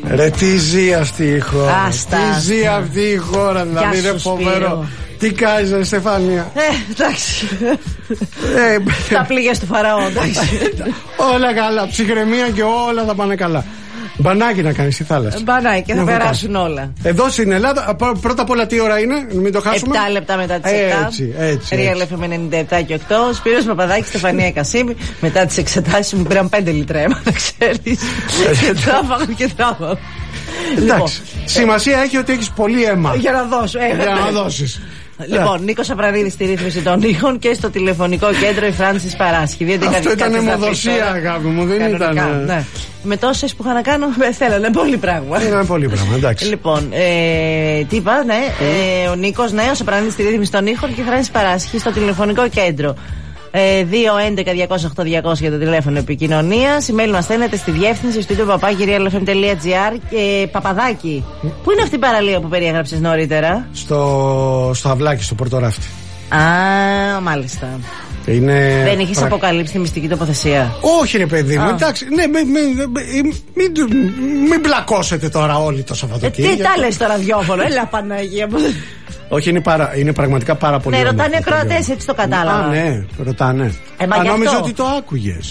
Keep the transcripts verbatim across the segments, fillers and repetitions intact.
Ρε, τι ζει αυτή η χώρα. Άστα, τι ζει άστα. αυτή η χώρα, δηλαδή είναι φοβερό. Τι κάνεις, ρε Στεφάνια? Ε, εντάξει. ε, Τα πληγές του Φαραώ, εντάξει. Όλα καλά, ψυχραιμία και όλα θα πάνε καλά. Μπανάκι να κάνεις στη θάλασσα. Μπανάκι και θα Να περάσουν βγάλεις. όλα. Εδώ στην Ελλάδα, πρώτα απ' όλα τι ώρα είναι, μην το χάσουμε. επτά λεπτά μετά τις επτά. Έτσι, έτσι. Real εφ εμ ενενήντα επτά και οκτώ. Σπύρος Παπαδάκης, Στεφανία Κασίμη. Μετά τις εξετάσεις μου πήραν πέντε λίτρα αίμα, να ξέρεις. Και τράβαγα και τράβαγα. Εντάξει. Σημασία έχει ότι έχεις πολύ αίμα. Για να δώσω. Για να δώσεις. Λοιπόν, Νίκος Απρανίδης στη ρύθμιση των ήχων και στο τηλεφωνικό κέντρο η Φράνσις Παράσχη. Αυτό ήταν αιμοδοσία, αγάπη μου, δεν ήταν. Ναι. Με τόσες που είχα να κάνω, θέλανε πολύ πράγμα. Θέλανε πολύ πράγμα, εντάξει. Λοιπόν, ε, τι είπα, ναι, ε, ο Νίκος, ναι, ο Απρανίδης στη ρύθμιση των ήχων και η Φράνσις Παράσχη στο τηλεφωνικό κέντρο. Ε, δύο έντεκα διακόσια οκτώ διακόσια για το τηλέφωνο επικοινωνίας. Email μας στέλνετε στη διεύθυνση studio παπάκι real εφ εμ τελεία τζι άρ. Και Παπαδάκη, πού είναι αυτή η παραλία που περιέγραψες νωρίτερα? Στο, στο αυλάκι, στο Πορτοράφτη. Α, μάλιστα. Είναι... Δεν έχεις πρα... αποκαλύψει τη μυστική τοποθεσία? Όχι, ρε παιδί μου, εντάξει. Ναι, μην μη, μη, μη, μη μπλακώσετε τώρα όλοι το Σαββατοκύριακο. Ε, τι τα λες στο ραδιόφωνο, έλα Παναγία. Όχι, είναι, παρα, είναι πραγματικά πάρα πολύ. Ναι, ρωτάνε οι ακροατές, έτσι το κατάλαβα. Α, ναι, ρωτάνε. Ε, μα Α, νόμιζα αυτό... ότι το άκουγες.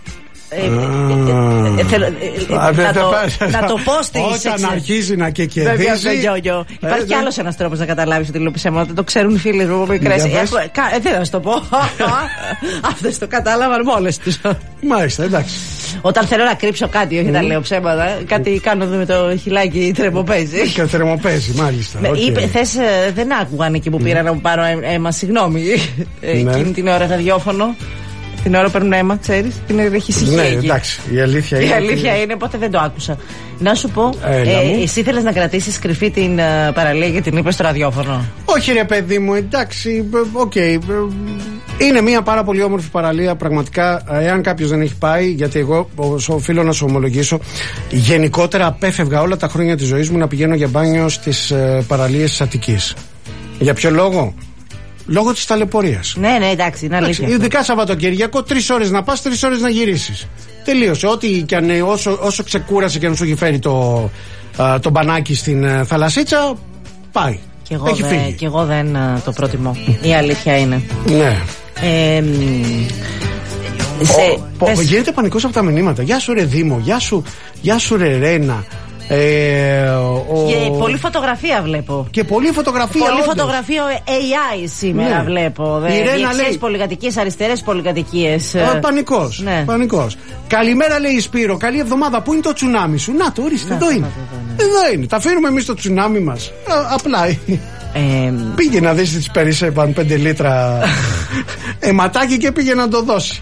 Να το πω στη όταν αρχίζει να κεκεδίζει. Υπάρχει κι άλλος ένας τρόπος να καταλάβεις ότι λέω ψέματα. Το ξέρουν οι φίλοι μου μικρές. Δεν θα σου το πω. Αυτές το κατάλαβαν μόλις τους. Μάλιστα, εντάξει. Όταν θέλω να κρύψω κάτι, όχι να λέω ψέματα, κάτι κάνω εδώ με το χιλάκι τρεμοπέζι. Και τρεμοπέζι, μάλιστα. Θες, δεν άκουγαν εκεί που πήρα να μου πάρω αίμα, συγγνώμη. Εκείνη την ώρα ραδιόφωνο. Την ώρα παίρνουν αίμα, ξέρεις, την έχει ησυχία. Ναι, εντάξει, η αλήθεια είναι. Η αλήθεια ότι... είναι, ποτέ δεν το άκουσα. Να σου πω, ε, εσύ ήθελες να κρατήσεις κρυφή την uh, παραλία και την είπες στο ραδιόφωνο? Όχι, ρε παιδί μου, εντάξει, οκ. Okay, είναι μια πάρα πολύ όμορφη παραλία, πραγματικά. Εάν κάποιος δεν έχει πάει, γιατί εγώ οφείλω να σου ομολογήσω, γενικότερα απέφευγα όλα τα χρόνια της ζωής μου να πηγαίνω για μπάνιο στις uh, παραλίες της Αττικής. Για ποιο λόγο? Λόγω της ταλαιπωρίας. Ναι, ναι, εντάξει, είναι αλήθεια. Ειδικά Σαββατοκύριακο, τρεις ώρες να πας, τρεις ώρες να γυρίσεις. Τελείωσε. Ό,τι και αν, όσο, όσο ξεκούρασε και αν σου έχει φέρει το, α, το μπανάκι στην α, θαλασσίτσα, πάει. Και εγώ, έχει δε, φύγει. Και εγώ δεν α, το προτιμώ. Η αλήθεια είναι. Ναι. Ε, σε, ο, πες... Γίνεται πανικός από τα μηνύματα. Γεια σου, ρε Δήμο, γεια σου, γεια σου, ρε Ρένα. Ε, ο... Και πολλή φωτογραφία βλέπω. Και πολλή φωτογραφία. Πολλή όντως. φωτογραφία έι άι σήμερα, ναι. Βλέπω. Η Ρένα λέει. Πολυκατοικίες, αριστερές πολυκατοικίες. Ε, πανικός. Ναι. Πανικός. Καλημέρα, λέει η Σπύρο. Καλή εβδομάδα. Πού είναι το τσουνάμι σου? Να το ορίστε. Εδώ είναι. Ναι. Εδώ είναι. Τα φέρουμε εμείς το τσουνάμι μας. Α, απλά. Ε, πήγε να δεις τις περισσεύαν πέντε λίτρα αιματάκι και πήγε να το δώσει.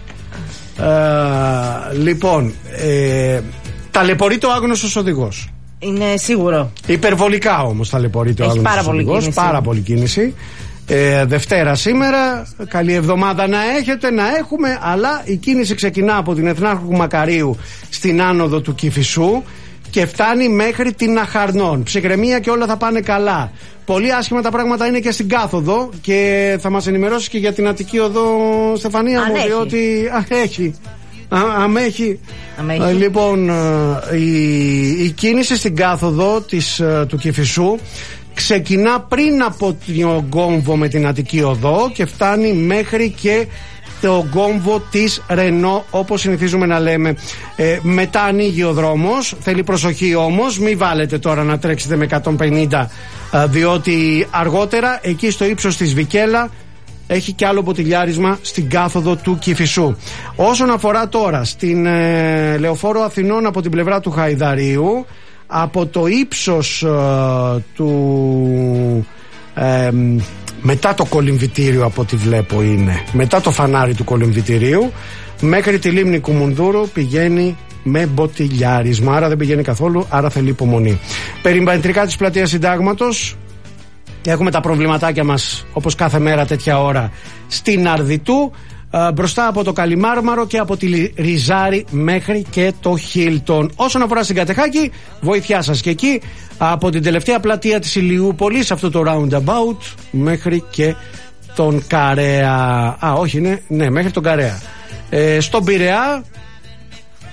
Ε, λοιπόν, ε, ταλαιπωρείται ο άγνωστος οδηγός. Είναι σίγουρο. Υπερβολικά όμως ταλαιπωρείται ο άγνωστος οδηγός. Πάρα πολύ κίνηση. Ε, Δευτέρα σήμερα. Καλή εβδομάδα να έχετε, να έχουμε. Αλλά η κίνηση ξεκινά από την Εθνάρχου Μακαρίου στην άνοδο του Κηφισού και φτάνει μέχρι την Αχαρνών. Ψυχραιμία και όλα θα πάνε καλά. Πολύ άσχημα τα πράγματα είναι και στην κάθοδο και θα μας ενημερώσει και για την Αττική Οδό, Στεφανία μου, διότι α, έχει. Α, αμέχει. Α, λοιπόν, η, η κίνηση στην κάθοδο της, του Κηφισού ξεκινά πριν από τον κόμβο με την Αττική Οδό και φτάνει μέχρι και το κόμβο της Ρενό, όπως συνηθίζουμε να λέμε. Ε, μετά ανοίγει ο δρόμος, θέλει προσοχή όμως, μην βάλετε τώρα να τρέξετε με εκατόν πενήντα, διότι αργότερα εκεί στο ύψος της Βικέλα έχει και άλλο ποτηλιάρισμα στην κάθοδο του Κηφισού. Όσον αφορά τώρα στην ε, Λεωφόρο Αθηνών από την πλευρά του Χαϊδαρίου, από το ύψος ε, του ε, μετά το κολυμβητήριο, από ό,τι βλέπω είναι μετά το φανάρι του κολυμβητηρίου, μέχρι τη λίμνη Κουμουνδούρου πηγαίνει με μποτιλιάρισμα, άρα δεν πηγαίνει καθόλου, άρα θέλει υπομονή. Περιμπατρικά της πλατείας Συντάγματος έχουμε τα προβληματάκια μας όπως κάθε μέρα τέτοια ώρα στην Αρδιτού, ε, μπροστά από το Καλιμάρμαρο και από τη Ριζάρη μέχρι και το Χίλτον. Όσον αφορά στην Κατεχάκη, βοήθειά σας και εκεί, από την τελευταία πλατεία της Ηλιούπολης, αυτό το roundabout, μέχρι και τον Καρέα. Α, όχι, ναι, ναι, μέχρι τον Καρέα. Ε, στον Πειραιά,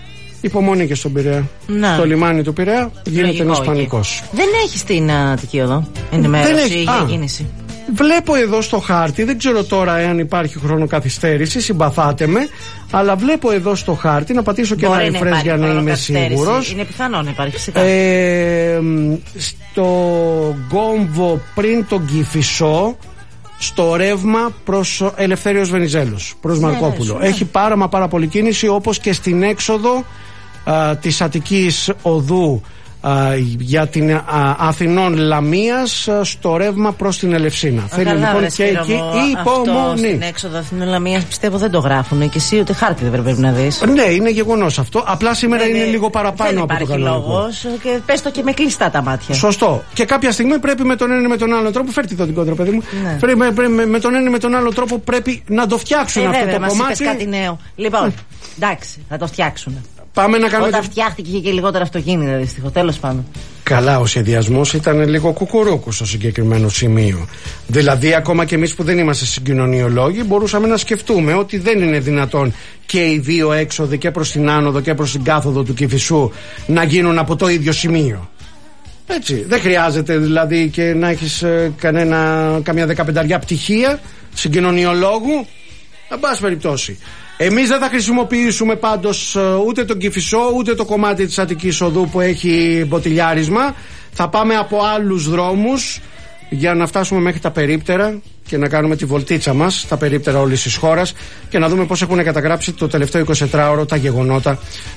Υπομονή και στον Πειραιά. Να. Στο λιμάνι του Πειραιά γίνεται ένας πανικός. Δεν έχει στην Αττική Οδό ενημέρωση για κίνηση. Βλέπω εδώ στο χάρτη, δεν ξέρω τώρα εάν υπάρχει χρονοκαθυστέρηση, συμπαθάτε με, αλλά βλέπω εδώ στο χάρτη, να πατήσω και μπορεί ένα refresh για να είμαι σίγουρος. Είναι πιθανό να υπάρχει φυσικά. Ε, στο Γκόμβο πριν τον Κηφισό, στο ρεύμα προς Ελευθέριος Βενιζέλος, προς ναι, Μαρκόπουλο. Ναι, έχει πάρα μα πάρα πολύ κίνηση, όπως και στην έξοδο α, της Αττικής Οδού α, για την α, Αθηνών Λαμίας στο ρεύμα προς την Ελευσίνα. Θέλει λοιπόν και εκεί υπομονή. Στην έξοδο Αθηνών Λαμίας πιστεύω δεν το γράφουν και εσύ ούτε χάρτη δεν πρέπει να δεις. Ναι, είναι γεγονός αυτό. Απλά σήμερα είναι, είναι λίγο παραπάνω από το κανονικό. Δεν υπάρχει λόγος και πες το και με κλειστά τα μάτια. Σωστό. Και κάποια στιγμή πρέπει με τον ένα ή με τον άλλο τρόπο. Φέρτε το δικό τρόπο, παιδί μου. Ναι. Πρέπει, πρέπει, με, με τον ένα ή με τον άλλο τρόπο πρέπει να το φτιάξουν ε, αυτό βέβαια, το κομμάτι. Μας είπες κάτι νέο. Λοιπόν, εντάξει, θα το φτιάξουν. Πάμε να κάνουμε. Όταν τη... φτιάχτηκε και λιγότερα αυτοκίνητα, δυστυχώς. Τέλος πάντων. Καλά, ο σχεδιασμός ήταν λίγο κουκουρούκου στο συγκεκριμένο σημείο. Δηλαδή, ακόμα και εμείς που δεν είμαστε συγκοινωνιολόγοι, μπορούσαμε να σκεφτούμε ότι δεν είναι δυνατόν και οι δύο έξοδοι, και προς την άνοδο και προς την κάθοδο του Κηφισού, να γίνουν από το ίδιο σημείο. Έτσι. Δεν χρειάζεται δηλαδή και να έχεις ε, κανένα, καμιά δεκαπενταριά πτυχία συγκοινωνιολόγου. Εν πάση περιπτώσει. Εμείς δεν θα χρησιμοποιήσουμε πάντως ούτε τον Κηφισό ούτε το κομμάτι της Αττικής Οδού που έχει μποτιλιάρισμα. Θα πάμε από άλλους δρόμους για να φτάσουμε μέχρι τα περίπτερα και να κάνουμε τη βολτίτσα μας στα περίπτερα όλης της χώρας και να δούμε πώς έχουν καταγράψει το τελευταίο εικοσιτετράωρο τα γεγονότα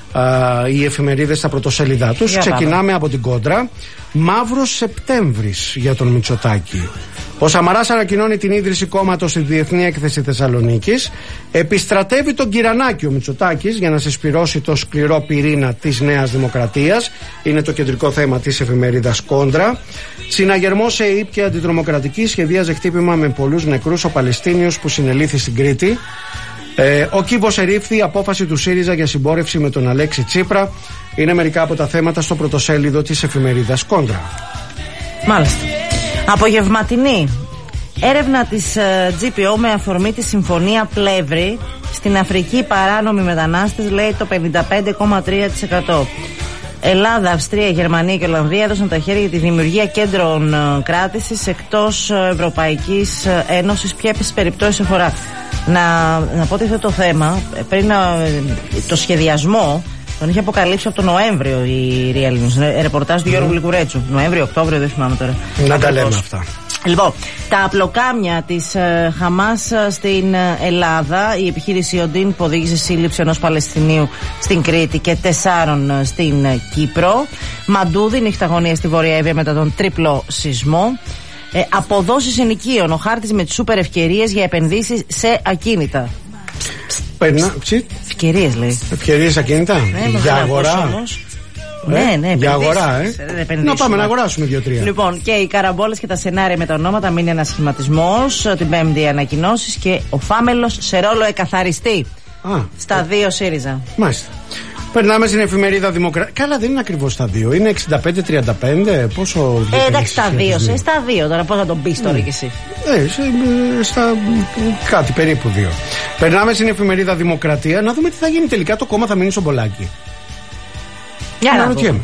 α, οι εφημερίδες στα πρωτοσέλιδά τους. Για Ξεκινάμε πάμε. από την Κόντρα. Μαύρος Σεπτέμβρης για τον Μητσοτάκη. Ο Σαμαράς ανακοινώνει την ίδρυση κόμματος στη Διεθνή Έκθεση Θεσσαλονίκης. Επιστρατεύει τον Κυρανάκη ο Μητσοτάκης για να συσπυρώσει το σκληρό πυρήνα της Νέας Δημοκρατίας. Είναι το κεντρικό θέμα της εφημερίδας Κόντρα. Συναγερμός σε ύπια αντιτρομοκρατική σχεδίαζε χτύπημα με πολλούς νεκρούς ο Παλαιστίνιος που συνελήφθη στην Κρήτη. Ε, ο Κίβος ερήφθη, απόφαση του ΣΥΡΙΖΑ για συμπόρευση με τον Αλέξη Τσίπρα. Είναι μερικά από τα θέματα στο πρωτοσέλιδο της εφημερίδας Κόντρα. Μάλιστα. Απογευματινή. Έρευνα της τζι πι ο με αφορμή τη συμφωνία Πλεύρη. Στην Αφρική παράνομοι μετανάστες, λέει, το πενήντα πέντε κόμμα τρία τοις εκατό. Ελλάδα, Αυστρία, Γερμανία και Ολλανδία έδωσαν τα χέρια για τη δημιουργία κέντρων κράτησης εκτός Ευρωπαϊκής Ένωσης. Ποιες περιπτώσεις αφορά? Να, να πω ότι αυτό το θέμα, πριν το σχεδιασμό, τον είχε αποκαλύψει από τον Νοέμβριο η Real News. Ρεπορτάζ του Γιώργου Γλυκουρέτσου. Νοέμβριο, Οκτώβριο, δεν θυμάμαι τώρα. Να τα λέμε αυτά. Λοιπόν, τα απλοκάμια της ε, Χαμάς στην Ελλάδα, η επιχείρηση Οντίν που οδήγησε σύλληψη ενός Παλαιστινίου στην Κρήτη και τεσσάρων στην Κύπρο. Μαντούδι, νυχταγωνία στη Βόρεια Εύβοια μετά τον τρίπλο σεισμό. Ε, αποδόσεις ενοικίων, ο χάρτης με τις σούπερ ευκαιρίες για επενδύσεις σε ακίνητα. Περνά, ευκαιρίες λέει. Ευκαιρίες ακίνητα, ναι, για αγορά. Ε, ναι, ναι, για αγορά, ε. Να πάμε να αγοράσουμε δύο-τρία. Λοιπόν, και οι καραμπόλες και τα σενάρια με τα ονόματα μείνει ανασχηματισμός. Την Πέμπτη ανακοινώσεις και ο Φάμελος σε ρόλο εκαθαριστή. Α, στα ε. δύο ΣΥΡΙΖΑ. Μάλιστα. Περνάμε στην εφημερίδα Δημοκρατία. Καλά, δεν είναι ακριβώς στα δύο. Είναι εξήντα πέντε τριάντα πέντε. Πόσο. Ε, εντάξει, στα δύο. Σε, στα δύο. Τώρα πώς θα τον πεις τώρα κι εσύ. Ε, σε, στα κάτι περίπου δύο. Περνάμε στην εφημερίδα Δημοκρατία να δούμε τι θα γίνει τελικά. Το κόμμα θα μείνει στον Πολάκη. Για να δούμε.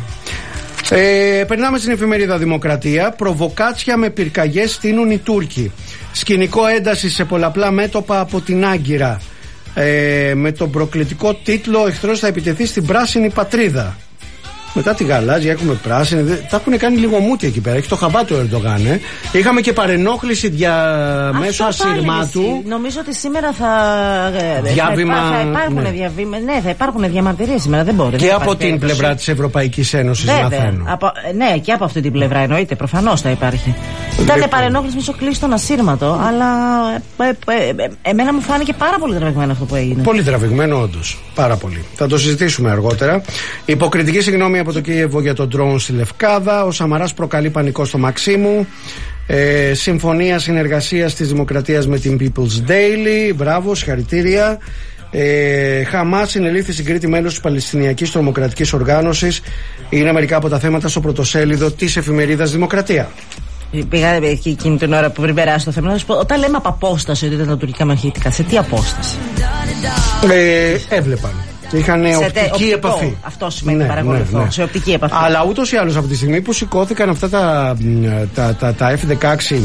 Ε, περνάμε στην εφημερίδα Δημοκρατία. Προβοκάτσια με πυρκαγιές στείνουν οι Τούρκοι. Σκηνικό ένταση σε πολλαπλά μέτωπα από την Άγκυρα. Ε, με τον προκλητικό τίτλο «Ο εχθρός θα επιτεθεί στην πράσινη πατρίδα». Μετά τη γαλάζια έχουμε πράσινη. Τα έχουν κάνει λίγο μούτι εκεί πέρα. Έχει το χαμπάτο ο Ερντογάν. Ε. Είχαμε και παρενόχληση διαμέσου ασύρματου. Νομίζω ότι σήμερα θα, διάβημα, θα, θα υπάρχουν, ναι. Διαβήμα, ναι, θα υπάρχουν διαμαρτυρίες σήμερα. Δεν μπορεί. Και δεν από την πλευρά της Ευρωπαϊκής Ένωσης μαθαίνω. Από, ναι, και από αυτή την πλευρά εννοείται. Προφανώς θα υπάρχει. Ήταν λοιπόν παρενόχληση μισό κλείσει στον ασύρματο, αλλά ε, ε, ε, εμένα μου φάνηκε πάρα πολύ τραβηγμένο αυτό που έγινε. Πολύ τραβηγμένο, όντως. Πάρα πολύ. Θα το συζητήσουμε αργότερα. Υποκριτική συγγνώμη από το Κίεβο για τον ντρόουν στη Λευκάδα. Ο Σαμαράς προκαλεί πανικό στο Μαξίμου. Ε, συμφωνία συνεργασίας της Δημοκρατίας με την People's Daily. Μπράβο, συγχαρητήρια. Ε, Χαμάς συνελήφθη στην Κρήτη μέλος της Παλαιστινιακής Τρομοκρατικής Οργάνωσης. Είναι μερικά από τα θέματα στο πρωτοσέλιδο της εφημερίδας Δημοκρατία. Πήγα εκείνη την ώρα που πριν περάσει το θέμα να σας πω, όταν λέμε από απόσταση ότι ήταν τα τουρκικά μαχητικά, σε τι απόσταση? Ε, έβλεπαν. Είχαν οπτική τε, επαφή. Αυτό σημαίνει ναι, παρακολουθώ. Ναι, ναι. Σε οπτική επαφή. Αλλά ούτως ή άλλως από τη στιγμή που σηκώθηκαν αυτά τα, τα, τα, τα εφ δεκαέξι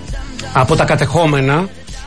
από τα κατεχόμενα,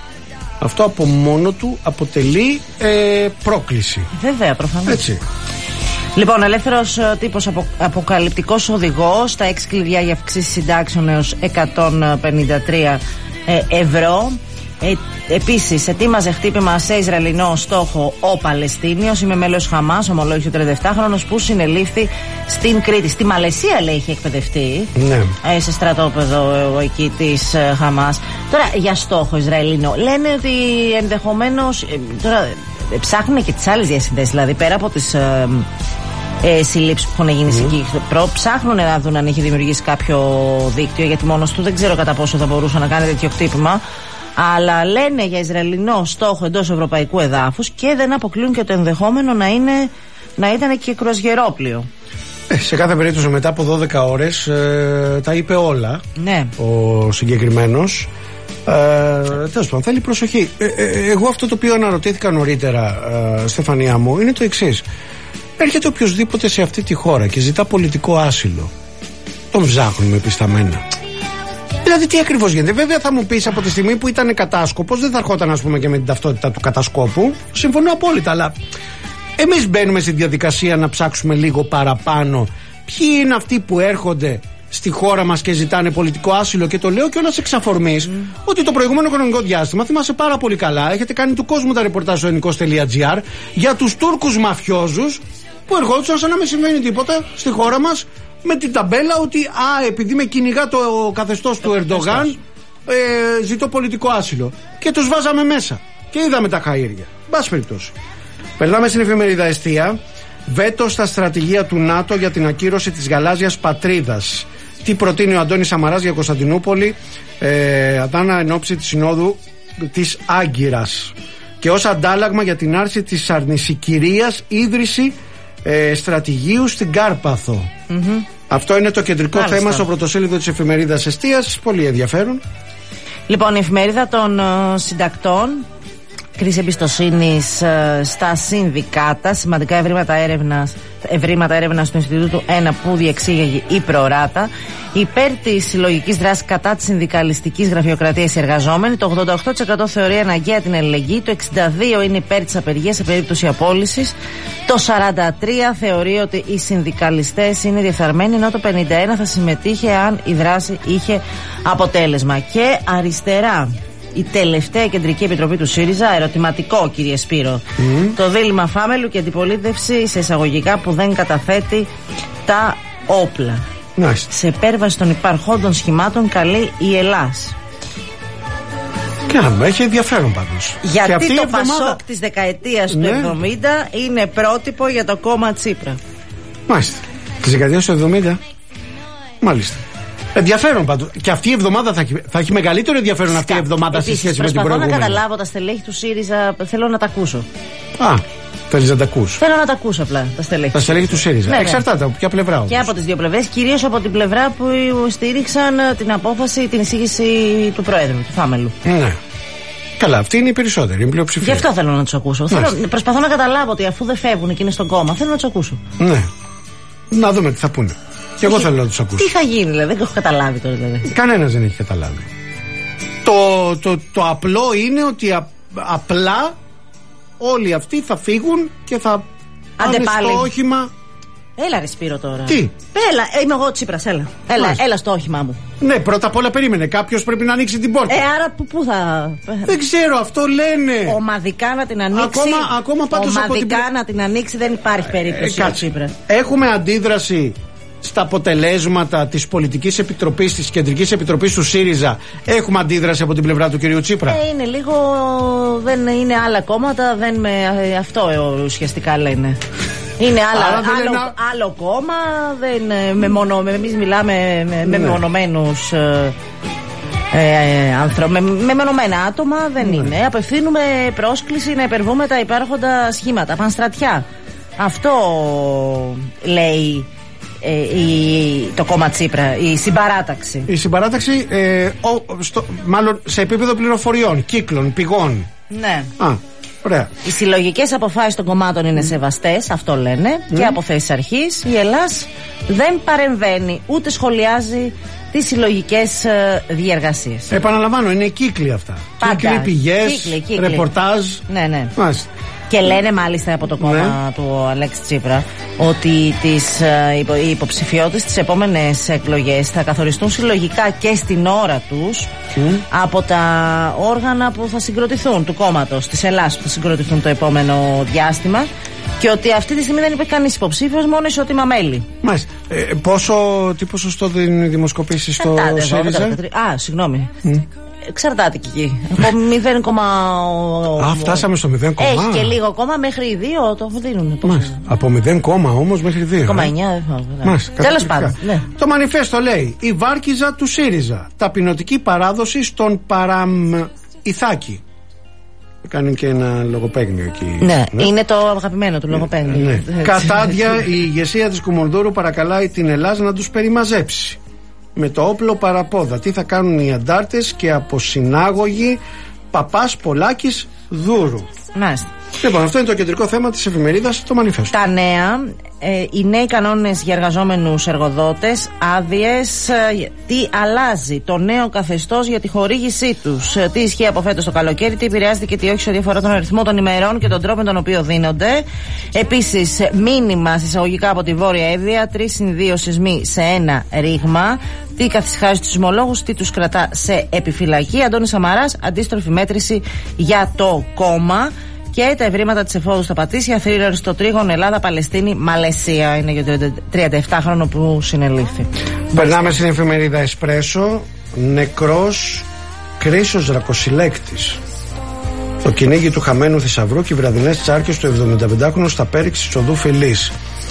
αυτό από μόνο του αποτελεί ε, πρόκληση. Βέβαια, προφανώς. Έτσι. Λοιπόν, ελεύθερος τύπος απο, αποκαλυπτικός οδηγός, τα έξι κλειδιά για αυξήσεις συντάξεων έως εκατόν πενήντα τρία ε, ευρώ. Ε, επίσης, ετοίμαζε χτύπημα σε Ισραηλινό στόχο ο Παλαιστίνιος. Είμαι μέλος Χαμάς, ομολόγησε ο τριανταεφτάχρονος που συνελήφθη στην Κρήτη. Στη Μαλαισία, λέει, είχε εκπαιδευτεί. Ναι. Ε, σε στρατόπεδο ε, εκεί της ε, Χαμάς. Τώρα, για στόχο Ισραηλινό, λένε ότι ενδεχομένως. Ε, τώρα, ε, ψάχνουν και τις άλλες διασυνδέσεις. Δηλαδή, πέρα από τις. Ε, Ε, συλλήψεις που έχουν γίνει mm. εκεί. Προ, ψάχνουν να δουν αν έχει δημιουργήσει κάποιο δίκτυο, γιατί μόνος του δεν ξέρω κατά πόσο θα μπορούσε να κάνει τέτοιο χτύπημα. Αλλά λένε για Ισραηλινό στόχο εντός ευρωπαϊκού εδάφους και δεν αποκλείουν και το ενδεχόμενο να, είναι, να ήταν και κρουαζιερόπλοιο. Ε, σε κάθε περίπτωση μετά από δώδεκα ώρες ε, τα είπε όλα. Ναι. Ο συγκεκριμένος. Ε, τέλος πάντων, θέλει προσοχή. Ε, ε, εγώ αυτό το οποίο αναρωτήθηκα νωρίτερα, ε, Στεφανία μου, είναι το εξής. Έρχεται οποιοδήποτε σε αυτή τη χώρα και ζητά πολιτικό άσυλο. Τον ψάχνουμε επισταμένα. Δηλαδή, τι ακριβώς γίνεται. Βέβαια, θα μου πεις από τη στιγμή που ήταν κατάσκοπος, δεν θα ερχόταν, ας πούμε, και με την ταυτότητα του κατασκόπου. Συμφωνώ απόλυτα, αλλά εμείς μπαίνουμε στη διαδικασία να ψάξουμε λίγο παραπάνω ποιοι είναι αυτοί που έρχονται στη χώρα μας και ζητάνε πολιτικό άσυλο. Και το λέω κιόλας εξ αφορμής mm. ότι το προηγούμενο χρονικό διάστημα, θυμάσαι πάρα πολύ καλά, έχετε κάνει του κόσμου τα ρεπορτάζ στο ελληνικός τελεία τζι άρ για τους Τούρκους μαφιόζους που ερχόντουσαν σαν να μην συμβαίνει τίποτα στη χώρα μας, με την ταμπέλα ότι α, επειδή με κυνηγά το καθεστώς του Ερντογάν, ε, ζητώ πολιτικό άσυλο. Και τους βάζαμε μέσα. Και είδαμε τα χαΐρια. Μπας περιπτώσει. Περνάμε στην εφημερίδα Εστία. Βέτο στα στρατηγία του ΝΑΤΟ για την ακύρωση της γαλάζιας πατρίδας. Τι προτείνει ο Αντώνης Σαμαράς για Κωνσταντινούπολη, ε, Αντάνα, εν ώψη της συνόδου της Άγκυρας. Και ως αντάλλαγμα για την άρση της αρνησικυρίας, ίδρυση ε, στρατηγίου στην Κάρπαθο. Mm-hmm. Αυτό είναι το κεντρικό Μάλιστα. θέμα στο πρωτοσέλιδο της εφημερίδας Εστίας. Πολύ ενδιαφέρον. Λοιπόν, η εφημερίδα των uh, συντακτών. Κρίση εμπιστοσύνης uh, στα συνδικάτα. Σημαντικά ευρήματα έρευνας, ευρήματα έρευνας του Ινστιτούτου ένα που διεξήγαγε η Προράτα. Υπέρ της συλλογικής δράσης κατά της συνδικαλιστικής γραφειοκρατίας οι εργαζόμενοι. Το ογδόντα οκτώ τοις εκατό θεωρεί αναγκαία την αλληλεγγύη. Το εξήντα δύο τοις εκατό είναι υπέρ της απεργίας σε περίπτωση απόλυσης. Το σαράντα τρία τοις εκατό θεωρεί ότι οι συνδικαλιστές είναι διεφθαρμένοι, ενώ το πενήντα ένα τοις εκατό θα συμμετείχε αν η δράση είχε αποτέλεσμα. Και αριστερά. Η τελευταία κεντρική επιτροπή του ΣΥΡΙΖΑ, ερωτηματικό, κύριε Σπύρο. Mm. Το δίλημμα Φάμελου και αντιπολίτευση σε εισαγωγικά που δεν καταθέτει τα όπλα. Nice. Σε υπέρβαση των υπαρχόντων σχημάτων καλεί η Ελλάς. Και να έχει ενδιαφέρον πάντως. Γιατί το εβδομάδα... Πασόκ της δεκαετίας ναι. του εβδομήντα είναι πρότυπο για το κόμμα Τσίπρα. Μάλιστα. Της δεκαετίας του εβδομήντα. Μάλιστα. Ενδιαφέρον πάντως. Και αυτή η εβδομάδα θα έχει, θα έχει μεγαλύτερο ενδιαφέρον Σκα. αυτή η εβδομάδα σε σχέση με την προηγούμενη. Προσπαθώ να καταλάβω τα στελέχη του ΣΥΡΙΖΑ. Θέλω να τα ακούσω. Α, θέλεις να τα ακούς. Θέλω να τα ακούσω απλά τα στελέχη. Τα στελέχη του ΣΥΡΙΖΑ. Ναι, εξαρτάται από ποια πλευρά όμως. Και από τις δύο πλευρές. Κυρίως από την πλευρά που στήριξαν την απόφαση, την εισήγηση του Προέδρου, του Φάμελου. Ναι. Καλά, αυτή είναι η περισσότερη, η πλειοψηφία. Γι' αυτό θέλω να του ακούσω. Θέλω, προσπαθώ να καταλάβω ότι αφού δεν φεύγουν και είναι στον κόμμα, θέλω να του ακούσω. Ναι. Να δούμε τι θα πούνε. Και εγώ θέλω να τους ακούσω. Τι θα γίνει, δηλαδή, δεν έχω καταλάβει τώρα. Δηλαδή. Κανένας δεν έχει καταλάβει. Το, το, το απλό είναι ότι α, απλά όλοι αυτοί θα φύγουν και θα πάνε στο όχημα. Έλα ρε Σπύρο τώρα. Τι? Έλα, είμαι εγώ Τσίπρας, έλα. Έλα, έλα στο όχημά μου. Ναι, πρώτα απ' όλα περίμενε. Κάποιος πρέπει να ανοίξει την πόρτα. Ε, άρα που, πού θα. Δεν ξέρω, αυτό λένε. Ομαδικά να την ανοίξει. Ακόμα, ακόμα πάντως Ομαδικά από την... να την ανοίξει δεν υπάρχει περίπτωση. Ε, Τσίπρα. Έχουμε αντίδραση στα αποτελέσματα της πολιτικής επιτροπής, της κεντρικής επιτροπής του ΣΥΡΙΖΑ. Έχουμε αντίδραση από την πλευρά του κυρίου Τσίπρα. Ε, είναι λίγο. Δεν είναι άλλα κόμματα, δεν με, αυτό ουσιαστικά λένε. Είναι άλλα, άλλο, ένα... άλλο κόμμα, δεν, με μονο, εμείς μιλάμε με, ναι. με μονομένους ε, ε, άνθρω, με, με μονομένα άτομα, δεν ναι. είναι. Απευθύνουμε πρόσκληση να υπερβούμε τα υπάρχοντα σχήματα, πανστρατιά. Αυτό λέει ε, η, το κόμμα Τσίπρα, η συμπαράταξη. Η συμπαράταξη, ε, ο, στο, μάλλον σε επίπεδο πληροφοριών, κύκλων, πηγών. Ναι. Α, Ωραία. Οι συλλογικές αποφάσεις των κομμάτων είναι mm. σεβαστές, αυτό λένε, mm. και από θέσεις αρχής. Η Ελλάς δεν παρεμβαίνει ούτε σχολιάζει τις συλλογικές ε, διεργασίες. Επαναλαμβάνω, είναι κύκλοι αυτά. Πάντα. Κύκλοι, πηγές, ρεπορτάζ. Ναι, ναι. Μάλιστα. Και λένε μάλιστα από το κόμμα ναι. του Αλέξη Τσίπρα ότι τις, ε, οι υποψηφιότητες στις επόμενες εκλογές θα καθοριστούν συλλογικά και στην ώρα τους mm. από τα όργανα που θα συγκροτηθούν του κόμματος της Ελλάς που θα συγκροτηθούν το επόμενο διάστημα. Και ότι αυτή τη στιγμή δεν είπε κανείς υποψήφιος, μόνο ισότιμα μέλη. Μάλιστα. Ε, πόσο, τι ποσοστό δίνουν οι δημοσκοπήσεις στο ΣΥΡΙΖΑ? Α, συγγνώμη. Mm. Εξαρτάται και εκεί. Από μηδέν κόμμα οκτώ. Α, φτάσαμε στο μηδέν κόμμα. Έχει και λίγο κόμμα μέχρι δύο το δίνουν. Από μηδέν κόμμα όμως μέχρι δύο. μηδέν κόμμα εννιά. Τέλος πάντων. Ναι. Το μανιφέστο λέει: η Βάρκιζα του ΣΥΡΙΖΑ. Ταπεινωτική παράδοση στον Παραμυθάκη. Κάνουν και ένα λογοπαίγνιο εκεί. Ναι, ναι, είναι το αγαπημένο του λογοπαίγνιο. Ναι. Κατάντια, η ηγεσία της Κουμουνδούρου παρακαλάει την Ελλάδα να τους περιμαζέψει. Με το όπλο παραπόδα. Τι θα κάνουν οι αντάρτες και αποσυνάγωγοι Παπάς Πολάκης Δούρου. Μάλιστα. Λοιπόν, αυτό είναι το κεντρικό θέμα της εφημερίδας, το μανιφέστο. Τα νέα, ε, οι νέοι κανόνες για εργαζόμενους εργοδότες, άδειες, ε, τι αλλάζει, το νέο καθεστώς για τη χορήγησή τους, ε, τι ισχύει από φέτος το καλοκαίρι, τι επηρεάζεται και τι όχι σε ό,τι αφορά τον αριθμό των ημερών και τον τρόπο με τον οποίο δίνονται. Επίσης, μήνυμα συσσαγωγικά από τη Βόρεια Εύβοια, τρεις συν δύο σεισμοί σε ένα ρήγμα. Τι καθησυχάζει τους σεισμολόγους, τι τους κρατά σε επιφυλακή. Αντώνης Σαμαράς, αντίστροφη μέτρηση για το κόμμα. Και τα ευρήματα της εφόδου στα Πατήσια, θρίλερ στο τρίγωνο Ελλάδα-Παλαιστίνη, Μαλαισία. Είναι για το τριάντα επτά χρόνο που συνελήφθη. Περνάμε στην εφημερίδα Εσπρέσο. Νεκρός Κρίσος Ρακοσυλέκτης. Το κυνήγι του χαμένου θησαυρού και οι βραδινές τσάρκες του εβδομηνταπεντάχρονου στα πέριξη της οδού Φιλής.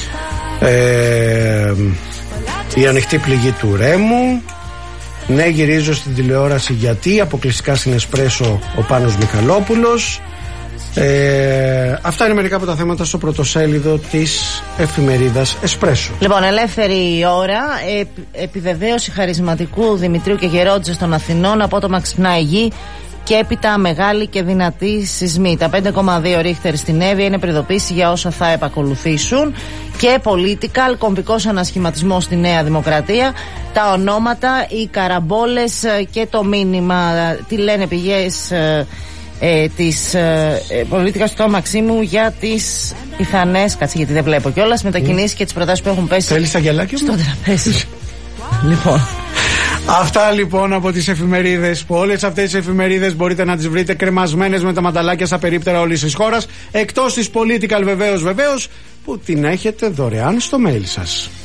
Ε, η ανοιχτή πληγή του Ρέμου. Ναι, γυρίζω στην τηλεόραση γιατί, αποκλειστικά στην Εσπρέσο ο Πάνος Μιχαλόπουλος. Ε, αυτά είναι μερικά από τα θέματα στο πρωτοσέλιδο της εφημερίδας Εσπρέσο. Λοιπόν, ελεύθερη ώρα. Ε, επιβεβαίωση χαρισματικού Δημητρίου και Γερόντζες των Αθηνών. Απότομα ξυπνάει η γη και έπειτα μεγάλη και δυνατή σεισμή. Τα πέντε κόμμα δύο ρίχτερ στην Εύβοια είναι προειδοποίηση για όσα θα επακολουθήσουν. Και political, κομβικός ανασχηματισμός στη Νέα Δημοκρατία. Τα ονόματα, οι καραμπόλες και το μήνυμα. Τι λένε πηγές Ε, της ε, πολίτικας του Μαξίμου για τις πιθανές, κάτσε γιατί δεν βλέπω κιόλας, μετακινήσεις mm. και τις προτάσεις που έχουν πέσει. Θέλεις τα γυαλάκια στο τραπέζι. Λοιπόν, αυτά λοιπόν από τις εφημερίδες, που όλες αυτές τις εφημερίδες μπορείτε να τις βρείτε κρεμασμένες με τα μανταλάκια στα περίπτερα όλης της χώρας, εκτός της political βεβαίως βεβαίως, που την έχετε δωρεάν στο mail σας.